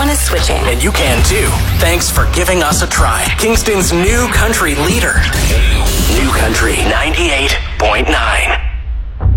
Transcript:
everyone is switching. And you can too. Thanks for giving us a try. Kingston's new country leader. New country.